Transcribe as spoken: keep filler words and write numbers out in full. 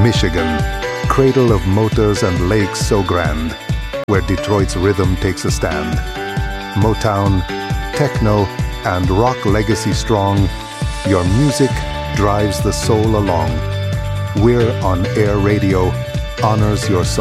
Michigan, cradle of motors and lakes so grand, where Detroit's rhythm takes a stand. Motown, techno, and rock legacy strong, your music drives the soul along. We're on Air Radio, honors your soul.